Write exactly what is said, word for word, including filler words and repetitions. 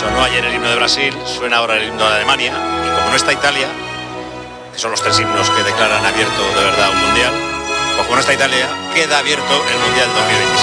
sonó ayer el himno de Brasil, suena ahora el himno de Alemania, y como no está Italia, que son los tres himnos que declaran abierto de verdad un mundial, pues como no está Italia, queda abierto el mundial dos mil veintiséis.